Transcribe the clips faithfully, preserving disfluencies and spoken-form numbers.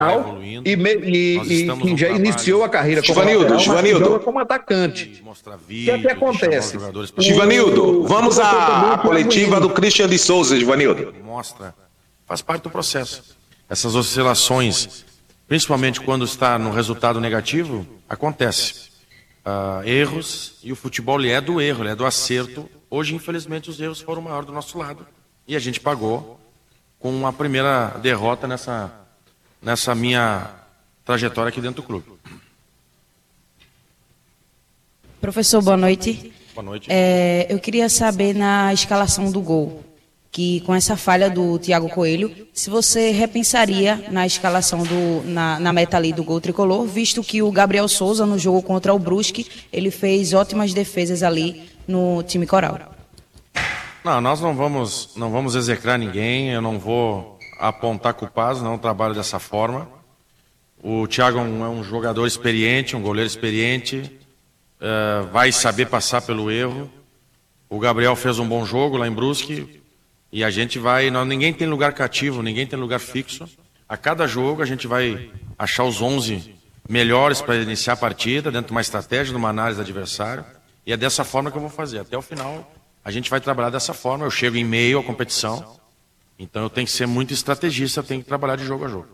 vai evoluindo. E, me, e, e que já iniciou a carreira como Givanildo, Givanildo. como atacante. Mostrar O vídeo, que é que de chamar os acontece? jogadores pra- Givanildo, vamos O- à, à o- coletiva do Christian de Souza, Givanildo. Mostra, faz parte do processo. Essas oscilações, principalmente quando está no resultado negativo, acontece. Ah, erros, e o futebol ele é do erro, ele é do acerto. Hoje, infelizmente, os erros foram maiores do nosso lado. E a gente pagou com a primeira derrota nessa, nessa minha trajetória aqui dentro do clube. Professor, boa noite. Boa noite. É, eu queria saber na escalação do gol, que com essa falha do Thiago Coelho, se você repensaria na escalação, do, na, na meta ali do gol tricolor, visto que o Gabriel Souza, no jogo contra o Brusque, ele fez ótimas defesas ali no time coral. Não, nós não vamos, não vamos execrar ninguém, eu não vou apontar culpados, não trabalho dessa forma. O Thiago é um, é um jogador experiente, um goleiro experiente, uh, vai saber passar pelo erro. O Gabriel fez um bom jogo lá em Brusque e a gente vai, não, ninguém tem lugar cativo, ninguém tem lugar fixo. A cada jogo a gente vai achar os onze melhores para iniciar a partida, dentro de uma estratégia, de uma análise do adversário. E é dessa forma que eu vou fazer. Até o final a gente vai trabalhar dessa forma. Eu chego em meio à competição, então eu tenho que ser muito estrategista, eu tenho que trabalhar de jogo a jogo.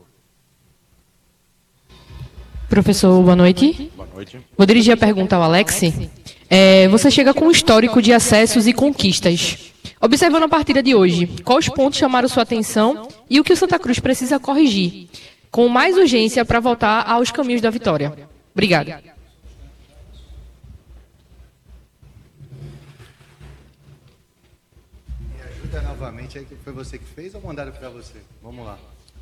Professor, boa noite. Boa noite. Vou dirigir a pergunta ao Alex. É, você chega com um histórico de acessos e conquistas. Observando a partida de hoje, quais pontos chamaram sua atenção e o que o Santa Cruz precisa corrigir, com mais urgência para voltar aos caminhos da vitória? Obrigado. Me ajuda novamente aí, que foi você que fez ou mandaram para você? Vamos lá.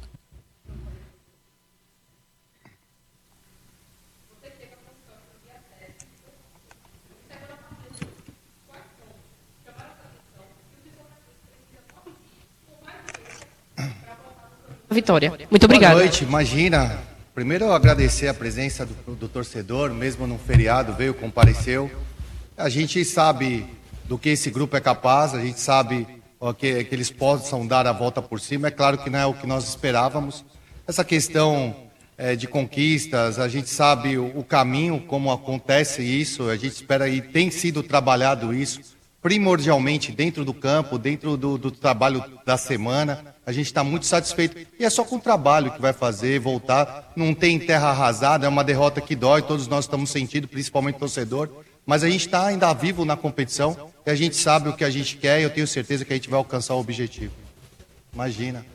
Vitória. Muito obrigada. Boa noite, imagina. Primeiro eu agradecer a presença do, do torcedor, mesmo num feriado, veio, compareceu. A gente sabe do que esse grupo é capaz, a gente sabe ó, que, que eles possam dar a volta por cima. É claro que não é o que nós esperávamos. Essa questão é, de conquistas, a gente sabe o, o caminho, como acontece isso, a gente espera e tem sido trabalhado isso, primordialmente dentro do campo, dentro do, do trabalho da semana. A gente está muito satisfeito. E é só com o trabalho que vai fazer, voltar. Não tem terra arrasada, é uma derrota que dói, todos nós estamos sentindo, principalmente o torcedor. Mas a gente está ainda vivo na competição e a gente sabe o que a gente quer e eu tenho certeza que a gente vai alcançar o objetivo. Imagina.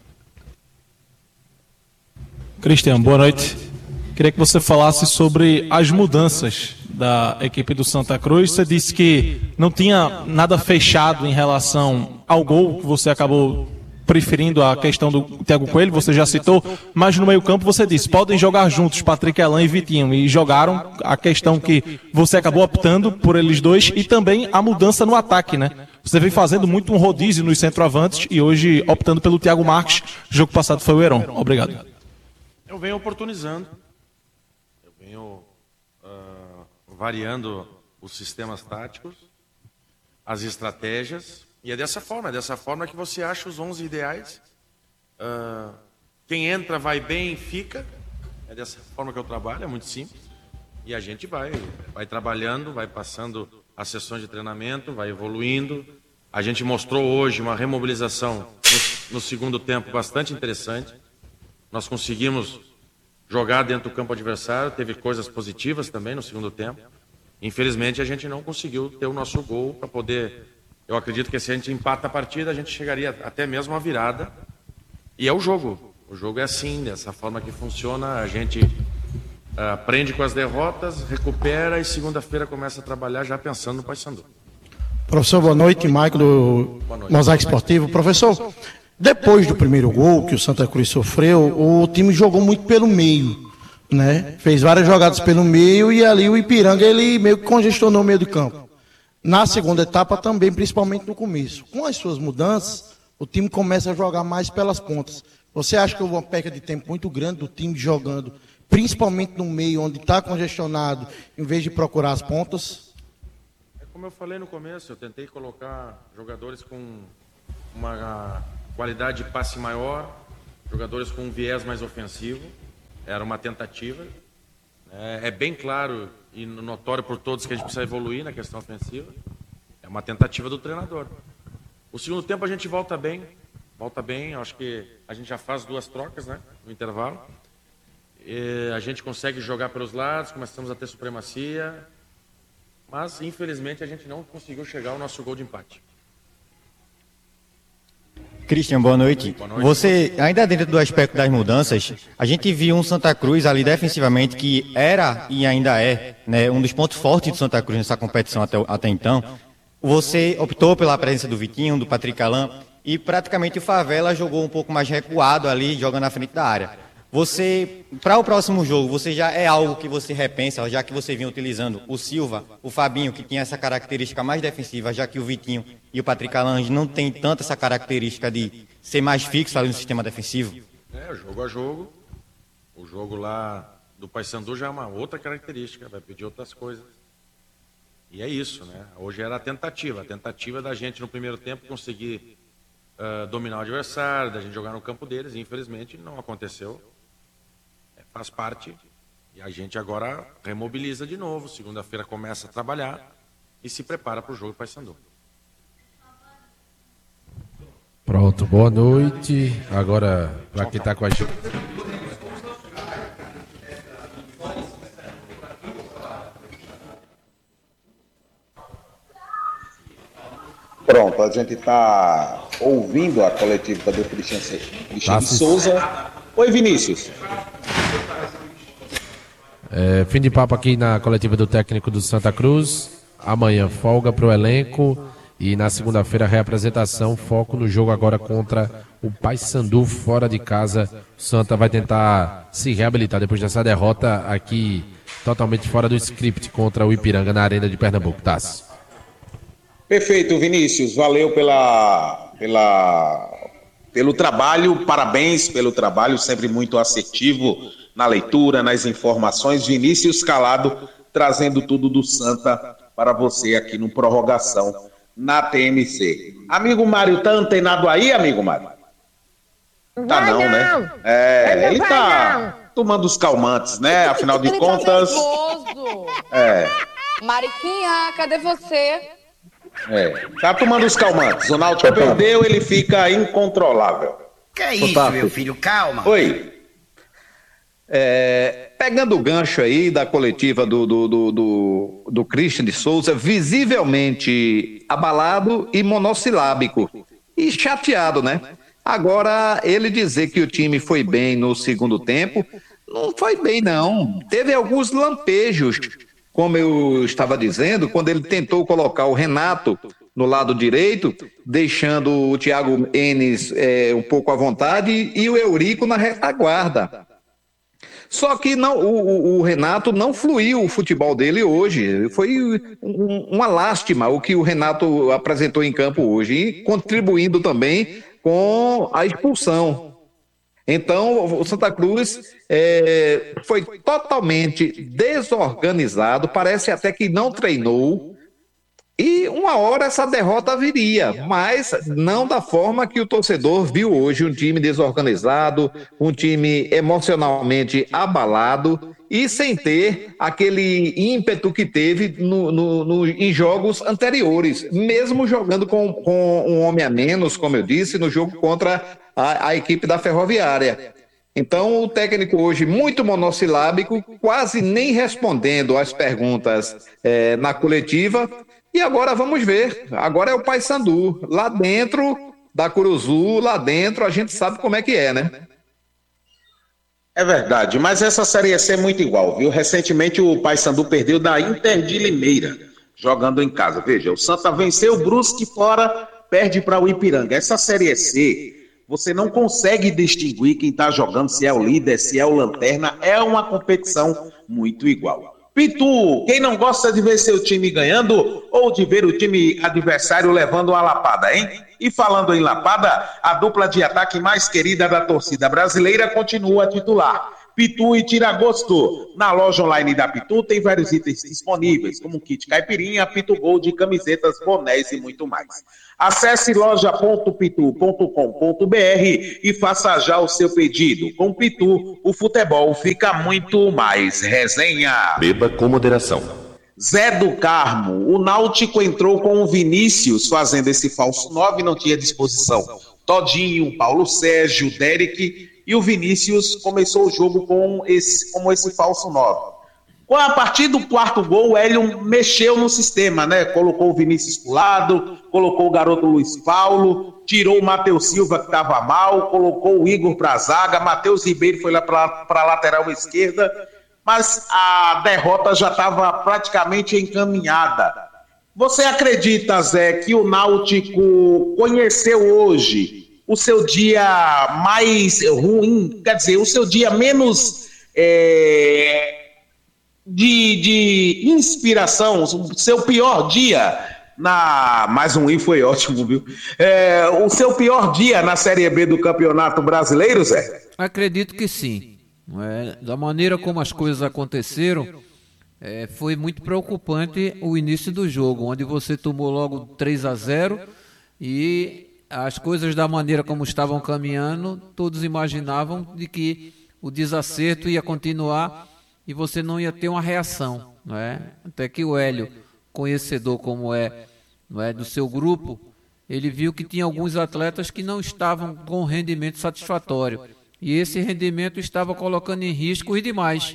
Cristian, boa noite. Queria que você falasse sobre as mudanças da equipe do Santa Cruz. Você disse que não tinha nada fechado em relação ao gol, que você acabou preferindo a questão do Thiago Coelho, você já citou, mas no meio-campo você disse, podem jogar juntos Patrick Elan e Vitinho, e jogaram. A questão que você acabou optando por eles dois e também a mudança no ataque, né? Você vem fazendo muito um rodízio nos centroavantes e hoje optando pelo Thiago Marques. Jogo passado foi o Heron. Obrigado. Eu venho oportunizando, eu venho uh, variando os sistemas táticos, as estratégias. E é dessa forma, é dessa forma que você acha os onze ideais. Uh, quem entra, vai bem, fica. É dessa forma que eu trabalho, é muito simples. E a gente vai, vai trabalhando, vai passando as sessões de treinamento, vai evoluindo. A gente mostrou hoje uma remobilização no, no segundo tempo bastante interessante. Nós conseguimos jogar dentro do campo adversário, teve coisas positivas também no segundo tempo. Infelizmente, a gente não conseguiu ter o nosso gol para poder... Eu acredito que se a gente empata a partida, a gente chegaria até mesmo à virada. E é o jogo. O jogo é assim, dessa forma que funciona. A gente uh, aprende com as derrotas, recupera e segunda-feira começa a trabalhar já pensando no Paysandu. Professor, boa noite. Michael do Mosaico Esportivo. Professor, depois do primeiro gol que o Santa Cruz sofreu, o time jogou muito pelo meio, né? Fez várias jogadas pelo meio e ali o Ipiranga ele meio que congestionou o meio do campo. Na segunda etapa também, principalmente no começo. Com as suas mudanças, o time começa a jogar mais pelas pontas. Você acha que houve uma perca de tempo muito grande do time jogando, principalmente no meio, onde está congestionado, em vez de procurar as pontas? É como eu falei no começo, eu tentei colocar jogadores com uma qualidade de passe maior, jogadores com um viés mais ofensivo. era uma tentativa. É, é bem claro e notório por todos que a gente precisa evoluir na questão ofensiva. É uma tentativa do treinador. O segundo tempo a gente volta bem, volta bem, acho que a gente já faz duas trocas, né, no intervalo. E a gente consegue jogar pelos lados, começamos a ter supremacia, mas infelizmente a gente não conseguiu chegar ao nosso gol de empate. Christian, boa noite. boa noite. Você, ainda dentro do aspecto das mudanças, a gente viu um Santa Cruz ali defensivamente que era e ainda é, né, um dos pontos fortes do Santa Cruz nessa competição até, até então. Você optou pela presença do Vitinho, do Patrick Alain, e praticamente o Favela jogou um pouco mais recuado ali, jogando na frente da área. Você, para o próximo jogo, você já é algo que você repensa, já que você vinha utilizando o Silva, o Fabinho, que tinha essa característica mais defensiva, já que o Vitinho e o Patrick Alain não tem tanto essa característica de ser mais fixo ali no sistema defensivo? É, jogo a jogo. O jogo lá do Paysandu já é uma outra característica, vai pedir outras coisas. E é isso, né? Hoje era a tentativa, a tentativa da gente no primeiro tempo conseguir uh, dominar o adversário, da gente jogar no campo deles, e infelizmente não aconteceu. É, faz parte, e a gente agora remobiliza de novo, segunda-feira começa a trabalhar e se prepara para o jogo do Paysandu. Pronto, boa noite. Agora, para quem está com a gente... Pronto, a gente está ouvindo a coletiva do Cristian, Cristian tá, Souza. Oi, Vinícius. É, fim de papo aqui na coletiva do técnico do Santa Cruz. Amanhã folga para o elenco e na segunda-feira reapresentação, foco no jogo agora contra o Paysandu fora de casa. O Santa vai tentar se reabilitar depois dessa derrota aqui totalmente fora do script contra o Ipiranga na Arena de Pernambuco. Tassi. Perfeito, Vinícius. Valeu pela, pela, pelo trabalho, parabéns pelo trabalho, sempre muito assertivo na leitura, nas informações. Vinícius Calado, trazendo tudo do Santa para você aqui no Prorrogação, na T M C. Amigo Mário, tá antenado aí, amigo Mário? Tá não, não, né? É, ele tá não. tomando os calmantes, né? Afinal de contas... É. Mariquinha, cadê você? É, tá tomando os calmantes. O Náutico perdeu, ele fica incontrolável. Que é isso, meu filho? Calma. Oi. É, pegando o gancho aí da coletiva do, do, do, do, do Christian de Souza, visivelmente abalado e monossilábico. E chateado, né? Agora, ele dizer que o time foi bem no segundo tempo, não foi bem, não. Teve alguns lampejos. Como eu estava dizendo, quando ele tentou colocar o Renato no lado direito, deixando o Thiago Enes é, um pouco à vontade e o Eurico na retaguarda. Só que não, o, o Renato não fluiu o futebol dele hoje. Foi um, uma lástima o que o Renato apresentou em campo hoje, e contribuindo também com a expulsão. Então, o Santa Cruz é, foi totalmente desorganizado, parece até que não treinou, e uma hora essa derrota viria, mas não da forma que o torcedor viu hoje, um time desorganizado, um time emocionalmente abalado e sem ter aquele ímpeto que teve no, no, no, em jogos anteriores, mesmo jogando com, com um homem a menos, como eu disse, no jogo contra a, a equipe da Ferroviária. Então, o técnico hoje muito monossilábico, quase nem respondendo às perguntas é, na coletiva. E agora vamos ver, agora é o Paysandu, lá dentro da Curuzu, lá dentro a gente sabe como é que é, né? É verdade, mas essa Série C é muito igual, viu? Recentemente o Paysandu perdeu da Inter de Limeira, jogando em casa. Veja, o Santa venceu o Brusque fora, perde para o Ipiranga. Essa Série C, você não consegue distinguir quem está jogando, se é o líder, se é o lanterna, é uma competição muito igual. Pitu, quem não gosta de ver seu time ganhando ou de ver o time adversário levando uma lapada, hein? E falando em lapada, a dupla de ataque mais querida da torcida brasileira continua titular. Pitu e Tiragosto. Na loja online da Pitu tem vários itens disponíveis, como kit caipirinha, Pitu Gold, camisetas, bonés e muito mais. Acesse loja ponto pitu ponto com ponto br e faça já o seu pedido. Com Pitu, o futebol fica muito mais resenha. Beba com moderação. Zé do Carmo, o Náutico entrou com o Vinícius fazendo esse falso nove, não tinha disposição. Todinho, Paulo Sérgio, Derek e o Vinícius começou o jogo com esse, como esse falso nove. A partir do quarto gol, o Hélio mexeu no sistema, né? Colocou o Vinícius pro lado, colocou o garoto Luiz Paulo, tirou o Matheus Silva que estava mal, colocou o Igor pra zaga, Matheus Ribeiro foi lá para a lateral esquerda, mas a derrota já estava praticamente encaminhada. Você acredita, Zé, que o Náutico conheceu hoje o seu dia mais ruim, quer dizer, o seu dia menos... É... De, de inspiração, o seu pior dia na... Mais um I foi ótimo, viu? É, o seu pior dia na Série B do Campeonato Brasileiro, Zé? Acredito que sim. É, da maneira como as coisas aconteceram, é, foi muito preocupante o início do jogo, onde você tomou logo três a zero e as coisas da maneira como estavam caminhando, todos imaginavam de que o desacerto ia continuar e você não ia ter uma reação, não é? Até que o Hélio, conhecedor como é, não é, do seu grupo, ele viu que tinha alguns atletas que não estavam com rendimento satisfatório, e esse rendimento estava colocando em risco os demais.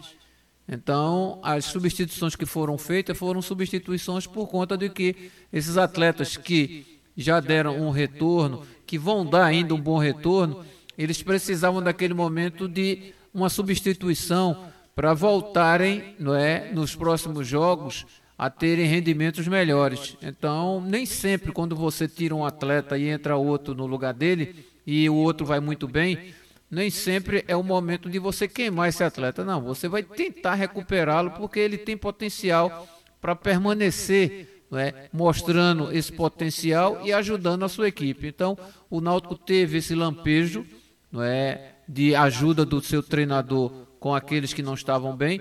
Então, as substituições que foram feitas foram substituições por conta de que esses atletas que já deram um retorno, que vão dar ainda um bom retorno, eles precisavam daquele momento de uma substituição para voltarem, não é, nos próximos jogos a terem rendimentos melhores. Então, nem sempre quando você tira um atleta e entra outro no lugar dele e o outro vai muito bem, nem sempre é o momento de você queimar esse atleta. Não, você vai tentar recuperá-lo porque ele tem potencial para permanecer, não é, mostrando esse potencial e ajudando a sua equipe. Então, o Náutico teve esse lampejo, não é, de ajuda do seu treinador com aqueles que não estavam bem,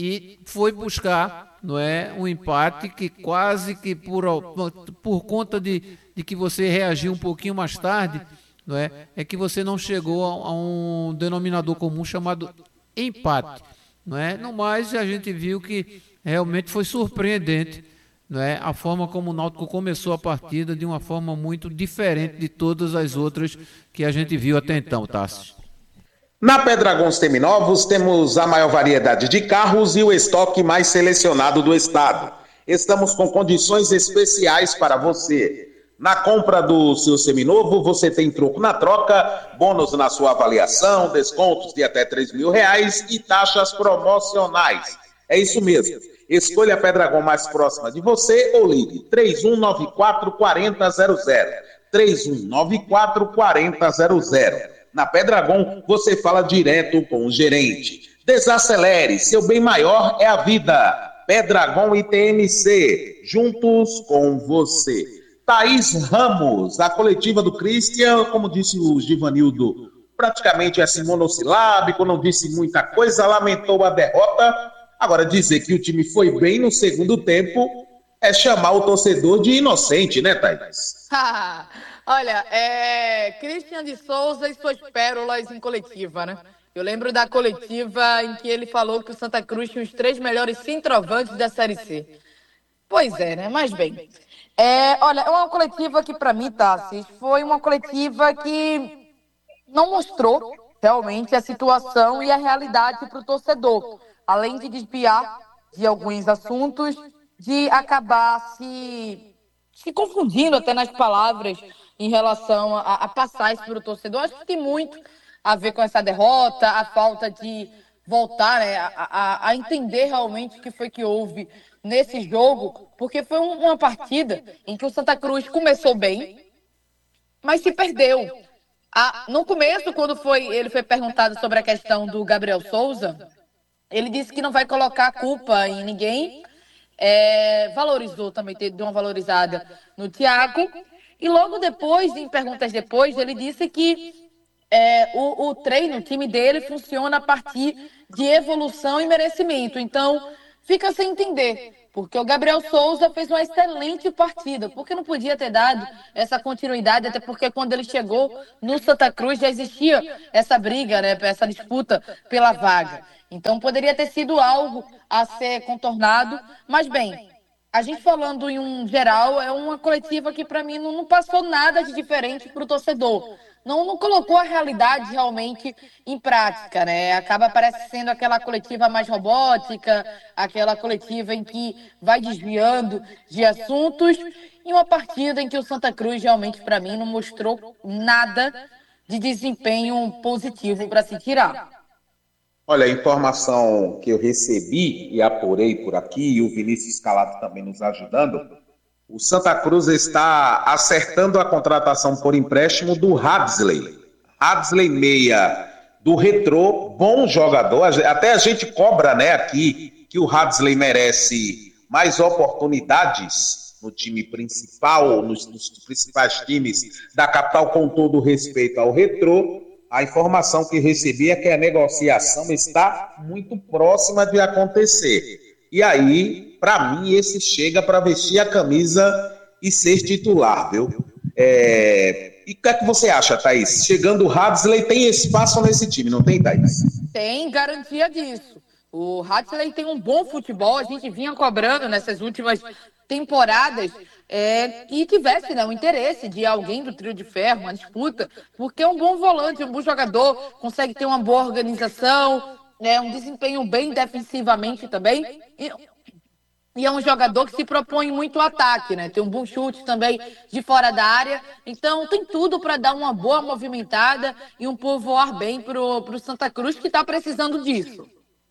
e foi buscar, não é, um empate que quase que por, por conta de, de que você reagiu um pouquinho mais tarde, não é, é que você não chegou a, a um denominador comum chamado empate. Não é? No mais, a gente viu que realmente foi surpreendente, não é, a forma como o Náutico começou a partida de uma forma muito diferente de todas as outras que a gente viu até então, Tassi. Na Pedragon Seminovos temos a maior variedade de carros e o estoque mais selecionado do estado. Estamos com condições especiais para você. Na compra do seu seminovo, você tem troco na troca, bônus na sua avaliação, descontos de até três mil reais e taxas promocionais. É isso mesmo. Escolha a Pedragon mais próxima de você ou ligue três um nove quatro, quatro zero zero zero. três um nove quatro, quatro zero zero. Na Pedragon, você fala direto com o gerente. Desacelere, seu bem maior é a vida. Pedragon e T N C, juntos com você. Thaís Ramos, a coletiva do Christian, como disse o Givanildo, praticamente assim monossilábico, não disse muita coisa, lamentou a derrota. Agora, dizer que o time foi bem no segundo tempo é chamar o torcedor de inocente, né, Thaís? Olha, é... Christian de Souza e suas pérolas em coletiva, né? Eu lembro da coletiva em que ele falou que o Santa Cruz tinha os três melhores centroavantes da Série C. Pois é, né? Mas bem. É, olha, é uma coletiva que, para mim, Tassis, foi uma coletiva que não mostrou realmente a situação e a realidade para o torcedor. Além de desviar de alguns assuntos, de acabar se, se confundindo até nas palavras em relação a, a passar isso para o torcedor. Acho que tem muito a ver com essa derrota, a falta de voltar, né, a, a, a entender realmente o que foi que houve nesse jogo, porque foi um, uma partida em que o Santa Cruz começou bem, mas se perdeu. Ah, no começo, quando foi, ele foi perguntado sobre a questão do Gabriel Souza, ele disse que não vai colocar a culpa em ninguém, é, valorizou também, deu uma valorizada no Thiago, e logo depois, em perguntas depois, ele disse que é, o, o treino, o time dele funciona a partir de evolução e merecimento. Então, fica sem entender, porque o Gabriel Souza fez uma excelente partida, porque não podia ter dado essa continuidade, até porque quando ele chegou no Santa Cruz já existia essa briga, né, essa disputa pela vaga. Então, poderia ter sido algo a ser contornado, mas bem, a gente falando em um geral, é uma coletiva que para mim não, não passou nada de diferente para o torcedor. Não, não colocou a realidade realmente em prática, né? Acaba parecendo aquela coletiva mais robótica, aquela coletiva em que vai desviando de assuntos, e uma partida em que o Santa Cruz realmente, para mim, não mostrou nada de desempenho positivo para se tirar. Olha, a informação que eu recebi e apurei por aqui, e o Vinícius Calato também nos ajudando, o Santa Cruz está acertando a contratação por empréstimo do Hadsley. Hadsley meia do Retrô, bom jogador, até a gente cobra, né, aqui, que o Hadsley merece mais oportunidades no time principal, nos, nos principais times da capital, com todo o respeito ao Retrô. A informação que recebi é que a negociação está muito próxima de acontecer. E aí, para mim, esse chega para vestir a camisa e ser titular, viu? É... E o que é que você acha, Thaís? Chegando o Hadsley, tem espaço nesse time, não tem, Thaís? Tem garantia disso. O Hadsley tem um bom futebol, a gente vinha cobrando nessas últimas temporadas é, que tivesse, né, o interesse de alguém do trio de ferro, uma disputa, porque é um bom volante, um bom jogador, consegue ter uma boa organização, né, um desempenho bem defensivamente também, e, e é um jogador que se propõe muito ao ataque, né, tem um bom chute também de fora da área, então tem tudo para dar uma boa movimentada e um povoar bem para o Santa Cruz, que está precisando disso.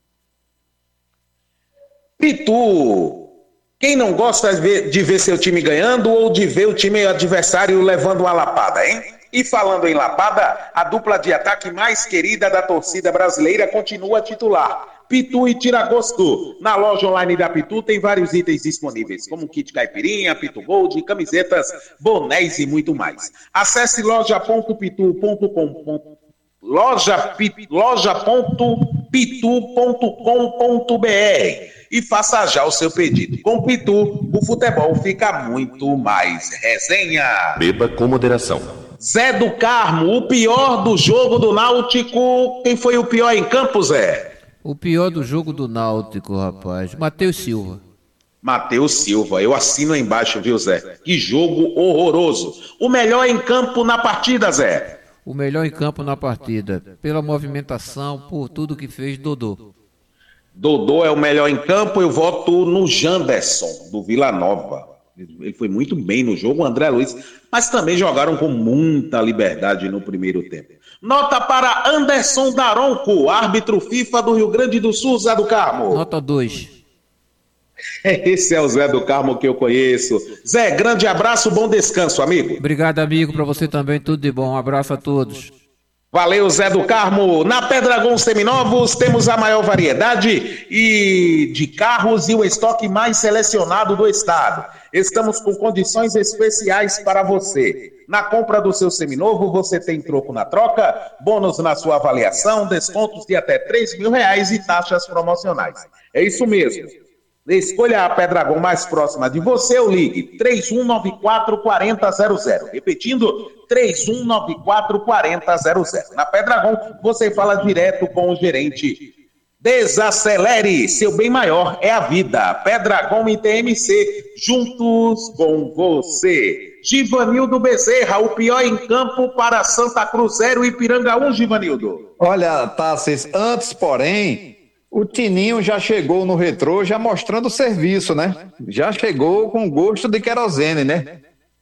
Pitu! Quem não gosta de ver seu time ganhando ou de ver o time adversário levando uma lapada, hein? E falando em lapada, a dupla de ataque mais querida da torcida brasileira continua titular. Pitu e Tiragosto. Na loja online da Pitu tem vários itens disponíveis, como kit caipirinha, Pitu Gold, camisetas, bonés e muito mais. Acesse loja ponto pitu ponto com loja ponto pitu ponto com ponto br e faça já o seu pedido. Com Pitu, o futebol fica muito mais resenha. Beba com moderação. Zé do Carmo, o pior do jogo do Náutico. Quem foi o pior em campo, Zé? O pior do jogo do Náutico, rapaz, Matheus Silva. Matheus Silva, eu assino aí embaixo, viu, Zé? Que jogo horroroso. O melhor em campo na partida, Zé? O melhor em campo na partida, pela movimentação, por tudo que fez, Dodô. Dodô é o melhor em campo, eu voto no Janderson, do Vila Nova. Ele foi muito bem no jogo, o André Luiz, mas também jogaram com muita liberdade no primeiro tempo. Nota para Anderson Daronco, árbitro FIFA do Rio Grande do Sul, Zé do Carmo. Nota dois. Esse é o Zé do Carmo que eu conheço. Zé, grande abraço, bom descanso, amigo. Obrigado, amigo, para você também, tudo de bom. Um abraço a todos. Valeu, Zé do Carmo. Na Pedragon Seminovos temos a maior variedade e de carros e o estoque mais selecionado do estado. Estamos com condições especiais para você. Na compra do seu seminovo, você tem troco na troca, bônus na sua avaliação, descontos de até três mil reais e taxas promocionais. É isso mesmo. Escolha a Pedragon mais próxima de você ou ligue três um nove quatro, quatro zero zero zero. Repetindo, três um nove quatro, quatro zero zero. Na Pedragon, você fala direto com o gerente. Desacelere, seu bem maior é a vida. Pedragon e T M C, juntos com você. Givanildo Bezerra, o pior em campo para Santa Cruz zero e Ipiranga um, Givanildo. Olha, Tassis, antes, porém, o Tininho já chegou no Retrô, já mostrando o serviço, né? Já chegou com gosto de querosene, né?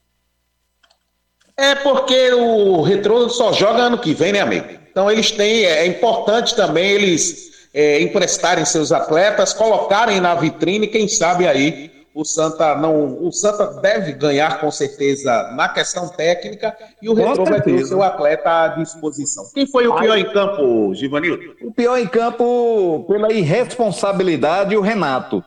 É porque o Retrô só joga ano que vem, né, amigo? Então eles têm, é importante também eles é, emprestarem seus atletas, colocarem na vitrine, quem sabe aí o Santa não, o Santa deve ganhar com certeza na questão técnica e o Retrô vai ter o seu atleta à disposição. Quem foi o pior Ai. em campo, Givanildo? O pior em campo, pela irresponsabilidade, o Renato.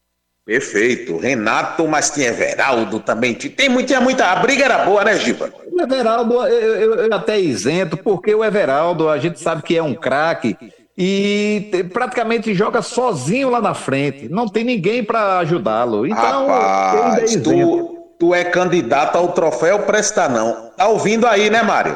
Perfeito, Renato, mas tinha Everaldo também. Tem muita, muita. A briga era boa, né, Giva? O Everaldo, eu, eu, eu até isento, porque o Everaldo, a gente sabe que é um craque e praticamente joga sozinho lá na frente. Não tem ninguém para ajudá-lo. Então, Rapaz, eu tu, tu é candidato ao troféu Presta Não. Tá ouvindo aí, né, Mário?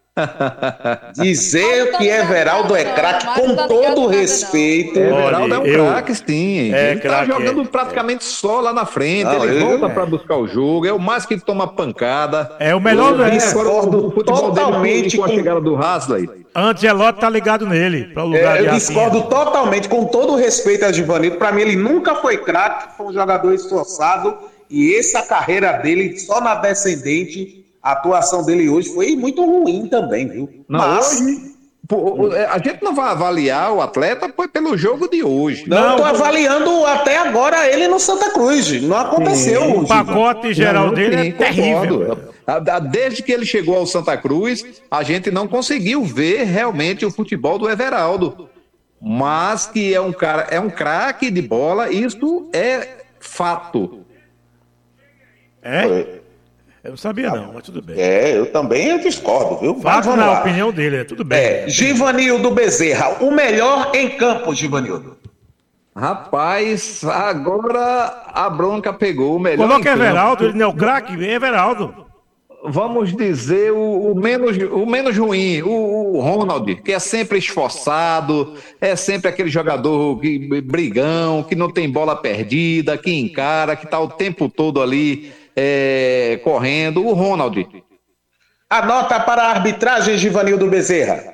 Dizer que Everaldo é craque, com todo respeito. Everaldo é um eu- craque, sim. É ele tá craque, jogando é. praticamente só lá na frente. Não, ele eu- volta é. para buscar o jogo. É o mais que toma pancada. É o melhor do Eu é, discordo o futebol dele totalmente com a com- chegada do Hasley. Ancelotti tá ligado nele, para o lugar É, de eu Rafinha. discordo totalmente, com todo o respeito a Givanildo. Pra mim, ele nunca foi craque, foi um jogador esforçado. E essa carreira dele, só na descendente, a atuação dele hoje foi muito ruim também, viu? Não, Mas, hoje, pô, a gente não vai avaliar o atleta foi pelo jogo de hoje. não, eu tô avaliando até agora ele no Santa Cruz. Não aconteceu O hoje. pacote geral Não, dele sim, é terrível. concordo. A- a- Desde que ele chegou ao Santa Cruz, a gente não conseguiu ver realmente o futebol do Everaldo. Mas que é um cara, é um craque de bola, isso é fato. É? Eu não sabia não, mas tudo bem. É, eu também eu discordo, viu? Mas Fato vamos na lá. opinião dele, é tudo bem. É, Givanildo Bezerra, o melhor em campo, Givanildo. Rapaz, agora a bronca pegou o melhor. Coloca em campo. Everaldo, ele não é o craque, é Everaldo. Vamos dizer o, o menos, o menos ruim, o, o Ronald, que é sempre esforçado, é sempre aquele jogador que, brigão, que não tem bola perdida, que encara, que está o tempo todo ali é, correndo. O Ronald. A nota para a arbitragem, Givanildo Bezerra.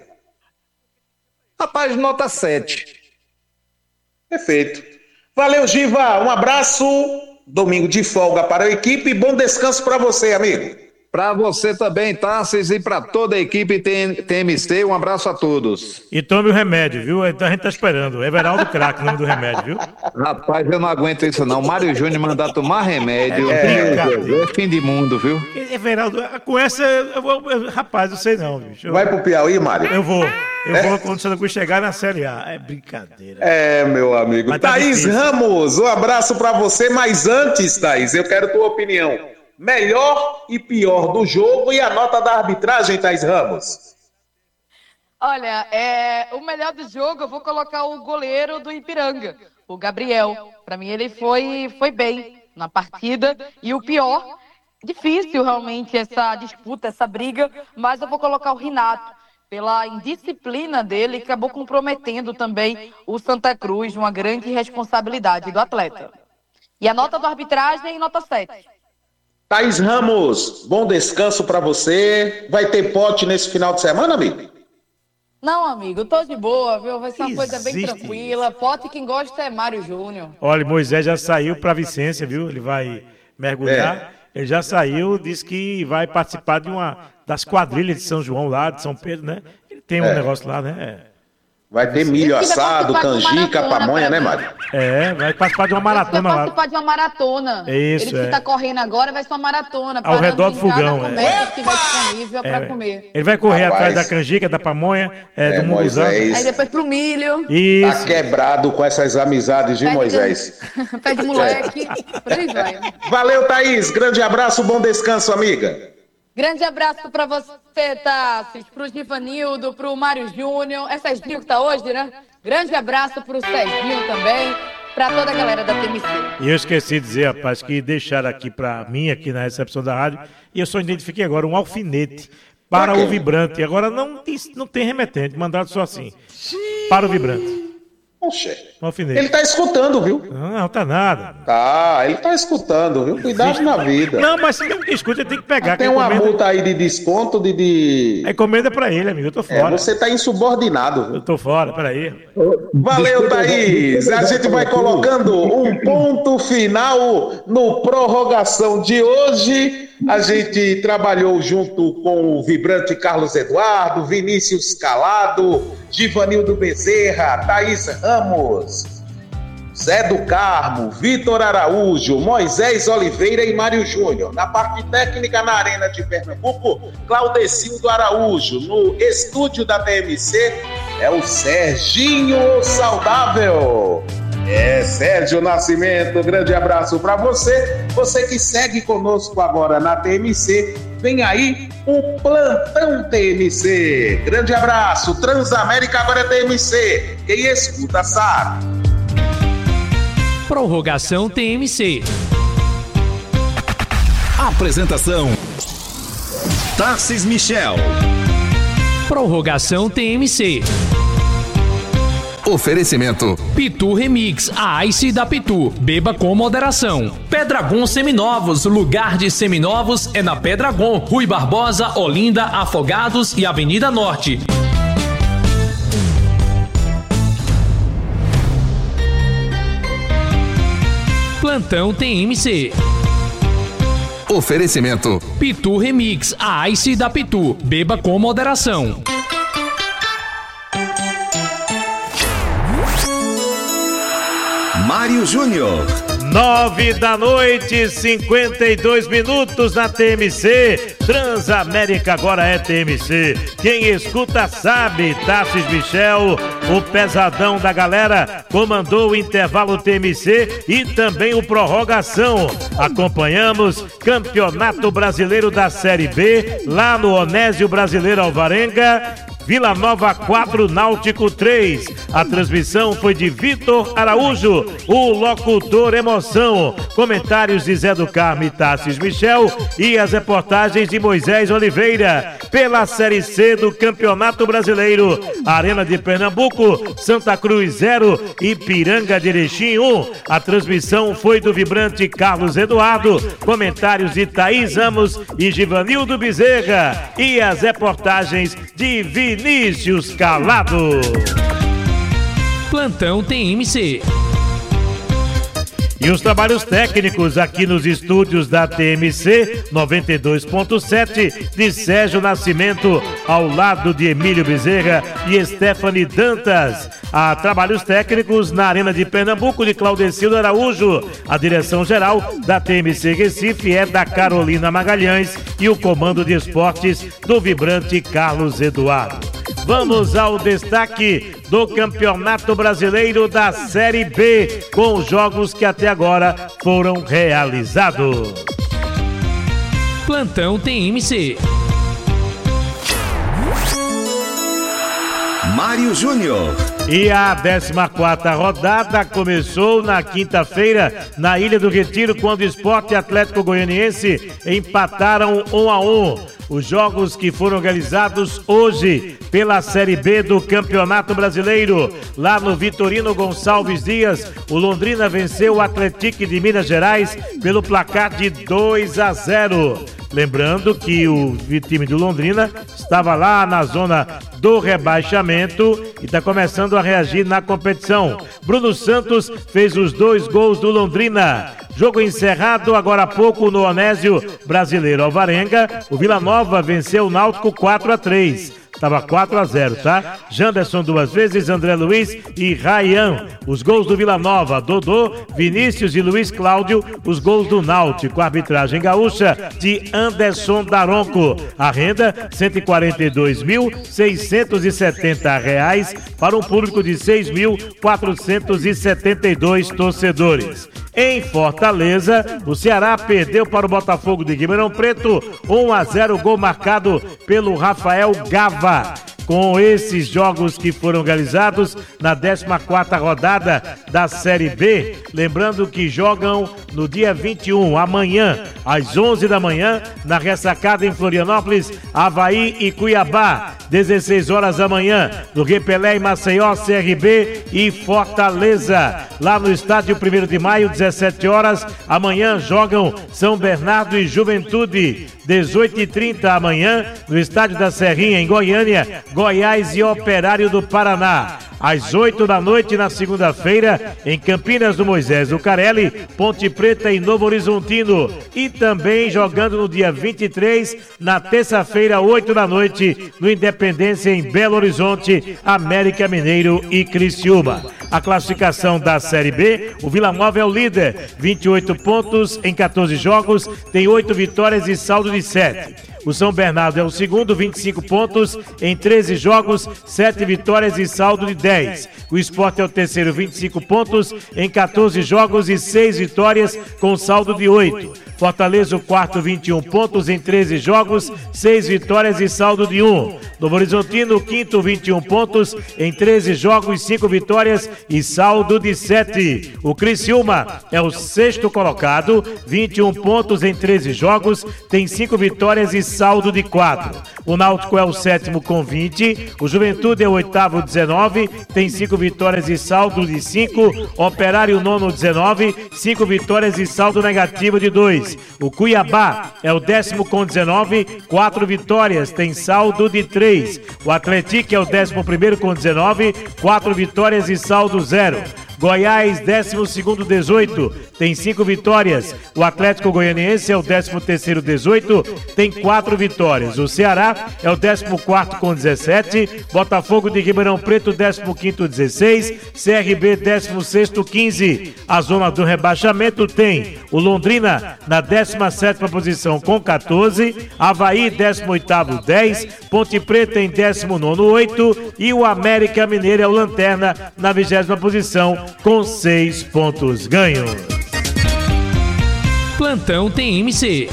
Rapaz, nota sete. Perfeito. Valeu, Giva. Um abraço. Domingo de folga para a equipe. Bom descanso para você, amigo. Para você também, Tassis, e para toda a equipe T M C, um abraço a todos. E tome o remédio, viu? Então a gente tá esperando. Everaldo craque, o nome do remédio, viu? Rapaz, eu não aguento isso não. Mário Júnior mandar tomar remédio. É, É, é fim de mundo, viu? Everaldo, com essa, eu vou, eu- rapaz, não sei não, bicho. Eu, Vai pro Piauí, Mário? eu vou. Eu vou quando o Santa Cruz chegar na Série A. É brincadeira. É, meu amigo. Mas tá Thaís difícil. Ramos, um abraço para você. Mas antes, Thaís, eu quero tua opinião. Melhor e pior do jogo e a nota da arbitragem, Thaís Ramos. Olha, é, o melhor do jogo eu vou colocar o goleiro do Ipiranga, o Gabriel. Para mim ele foi, foi bem na partida. E o pior, difícil realmente essa disputa, essa briga, mas eu vou colocar o Renato. Pela indisciplina dele, que acabou comprometendo também o Santa Cruz, uma grande responsabilidade do atleta. E a nota da arbitragem, nota sete. Thaís Ramos, bom descanso para você. Vai ter pote nesse final de semana, amigo? Não, amigo, tô de boa, viu? Vai ser uma coisa bem Existe tranquila. Pote quem gosta é Mário Júnior. Olha, Moisés já saiu para Vicência, viu? Ele vai mergulhar. Ele já saiu, disse que vai participar de uma das quadrilhas de São João lá, de São Pedro, né? Ele tem um É. negócio lá, né? Vai ter milho Ele vai assado, participar de uma canjica, maratona pamonha, né, pra- Mário? É, é vai participar de uma Ele vai maratona lá. participar de uma maratona. Isso, Ele que é. tá correndo agora vai ser uma maratona. Ao redor do parando em cada fogão, é. comércio que estiver disponível É, pra comer. ele vai correr Rapaz. atrás da canjica, da pamonha, é, É, do munguzão. Moisés. Aí depois pro milho. Tá Isso. quebrado com essas amizades de Pede- Moisés. Pé de moleque. Por aí vai. Valeu, Thaís. Grande abraço, bom descanso, amiga. Grande abraço pra você, Tassis, pro Givanildo, pro Mário Júnior. É Serginho que tá hoje, né? Grande abraço pro Serginho também, pra toda a galera da T M C. E eu esqueci de dizer, rapaz, que deixaram aqui pra mim, aqui na recepção da rádio, e eu só identifiquei agora um alfinete para Pra quê? o vibrante. Agora não tem, não tem remetente, mandaram só assim. Para o vibrante. Oxê. Um alfinete. Ele tá escutando, viu? Não, não tá nada. Tá, ele tá escutando, viu? Cuidado na vida. Não, mas se mesmo que escuta, tem que pegar. Tem que a uma encomenda- multa aí de desconto de. de... A encomenda é pra ele, amigo. Eu tô É, fora. você tá insubordinado, viu? Eu tô fora, peraí. Valeu, Thaís! A gente vai colocando um ponto final no prorrogação de hoje. A gente trabalhou junto com o vibrante Carlos Eduardo, Vinícius Calado, Givanildo Bezerra, Thaís Ramos, Zé do Carmo, Vitor Araújo, Moisés Oliveira e Mário Júnior. Na parte técnica, na Arena de Pernambuco, Claudecildo Araújo. No estúdio da T M C, é o Serginho Saudável. É, Sérgio Nascimento, grande abraço para você. Você que segue conosco agora na T M C, vem aí o Plantão T M C. Grande abraço, Transamérica agora é T M C. Quem escuta sabe. Prorrogação T M C. Apresentação: Tarcis Michel. Prorrogação T M C. Oferecimento: Pitu Remix, a Ice da Pitu. Beba com moderação. Pedragon Seminovos, lugar de seminovos é na Pedragon. Rui Barbosa, Olinda, Afogados e Avenida Norte. Plantão T M C. Oferecimento: Pitu Remix, a Ice da Pitu. Beba com moderação. Mário Júnior. Nove da noite, cinquenta e dois minutos na T M C. Transamérica agora é T M C. Quem escuta sabe. Tarcis Michel, o pesadão da galera, comandou o intervalo T M C e também o prorrogação. Acompanhamos Campeonato Brasileiro da Série B, lá no Onésio Brasileiro Alvarenga. Vila Nova quatro, Náutico três. A transmissão foi de Vitor Araújo, o locutor emoção. Comentários de Zé do Carmo e Tarcis Michel e as reportagens de Moisés Oliveira. Pela Série C do Campeonato Brasileiro, Arena de Pernambuco, Santa Cruz zero e Ipiranga de Erechim um. A transmissão foi do vibrante Carlos Eduardo. Comentários de Thaís Ramos e Givanildo Bezerra. E as reportagens de Vinícius Calado. Plantão T M C. E os trabalhos técnicos aqui nos estúdios da T M C noventa e dois ponto sete de Sérgio Nascimento, ao lado de Emílio Bezerra e Stephanie Dantas. Há trabalhos técnicos na Arena de Pernambuco de Claudecildo Araújo. A direção geral da T M C Recife é da Carolina Magalhães e o comando de esportes do vibrante Carlos Eduardo. Vamos ao destaque do Campeonato Brasileiro da Série B, com os jogos que até agora foram realizados. Plantão T M C. Mário Júnior. E a décima quarta rodada começou na quinta-feira na Ilha do Retiro, quando o Sport e Atlético Goianiense empataram um a um. Os jogos que foram realizados hoje pela Série B do Campeonato Brasileiro. Lá no Vitorino Gonçalves Dias, o Londrina venceu o Atlético de Minas Gerais pelo placar de dois a zero. Lembrando que o time do Londrina estava lá na zona do rebaixamento e está começando a reagir na competição. Bruno Santos fez os dois gols do Londrina. Jogo encerrado agora há pouco no Onésio Brasileiro Alvarenga. O Vila Nova venceu o Náutico quatro a três. Estava quatro a zero, tá? Janderson duas vezes, André Luiz e Ryan. Os gols do Vila Nova, Dodô, Vinícius e Luiz Cláudio. Os gols do Náutico, arbitragem gaúcha de Anderson Daronco. A renda, cento e quarenta e dois mil, seiscentos e setenta reais para um público de seis mil, quatrocentos e setenta e dois torcedores. Em Fortaleza, o Ceará perdeu para o Botafogo de Ribeirão Preto, um a zero, gol marcado pelo Rafael Gava. Com esses jogos que foram realizados na décima quarta rodada da Série B, lembrando que jogam no dia vinte e um, amanhã, às onze da manhã, na ressacada em Florianópolis, Avaí e Cuiabá. dezesseis horas da manhã, no Repelé em Maceió, C R B e Fortaleza. Lá no estádio primeiro de maio, dezessete horas, amanhã jogam São Bernardo e Juventude. dezoito e trinta amanhã, no estádio da Serrinha, em Goiânia, Goiás e Operário do Paraná. Às oito da noite, na segunda-feira, em Campinas do Moisés Lucarelli, Ponte Preta e Novo Horizontino. E também jogando no dia vinte e três, na terça-feira, oito da noite, no Independência, em Belo Horizonte, América Mineiro e Criciúma. A classificação da Série B, o Vila Nova é o líder, vinte e oito pontos em quatorze jogos, tem oito vitórias e saldo de sete. O São Bernardo é o segundo, vinte e cinco pontos em treze jogos, sete vitórias e saldo de dez. O Sport é o terceiro, vinte e cinco pontos em quatorze jogos e seis vitórias com saldo de oito. Fortaleza, o quarto, vinte e um pontos em treze jogos, seis vitórias e saldo de um. Novo Horizontino, o quinto, vinte e um pontos em treze jogos, cinco vitórias e saldo de sete. O Criciúma é o sexto colocado, vinte e um pontos em treze jogos, tem cinco vitórias e saldo de quatro. O Náutico é o sétimo com vinte, o Juventude é o oitavo, dezenove, tem cinco vitórias e saldo de cinco. Operário, nono, dezenove, cinco vitórias e saldo negativo de dois. O Cuiabá é o décimo com dezenove, quatro vitórias, tem saldo de três. O Atlético é o décimo primeiro com dezenove, quatro vitórias e saldo zero. Goiás, décimo segundo, dezoito, tem cinco vitórias. O Atlético Goianiense é o décimo terceiro, dezoito, tem quatro vitórias. O Ceará é o décimo quarto com dezessete. Botafogo de Ribeirão Preto, décimo quinto, dezesseis. C R B, décimo sexto, quinze. A zona do rebaixamento tem o Londrina na décima sétima posição com quatorze. Avaí, décimo oitavo, dez. Ponte Preta em décimo nono, oito. E o América Mineiro é o lanterna na vigésima posição com seis pontos ganhos. Plantão T M C.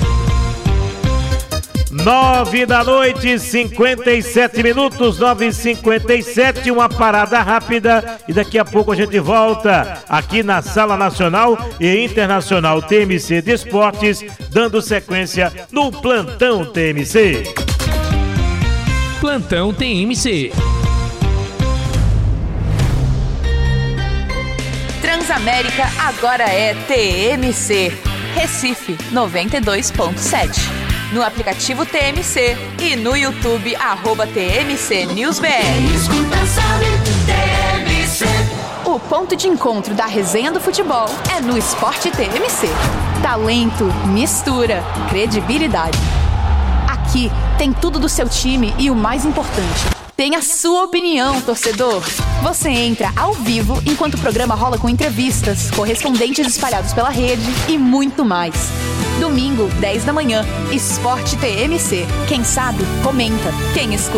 Nove da noite, cinquenta e sete minutos, nove e cinquenta e sete, uma parada rápida e daqui a pouco a gente volta aqui na Sala Nacional e Internacional T M C de Esportes, dando sequência no Plantão T M C. Plantão T M C. Transamérica agora é T M C. Recife noventa e dois ponto sete. No aplicativo T M C e no YouTube, arroba T M C News B R. O ponto de encontro da resenha do futebol é no Esporte T M C. Talento, mistura, credibilidade. Aqui tem tudo do seu time e o mais importante, tem a sua opinião, torcedor. Você entra ao vivo enquanto o programa rola com entrevistas, correspondentes espalhados pela rede e muito mais. Domingo, dez da manhã, Esporte T M C. Quem sabe, comenta. Quem escuta.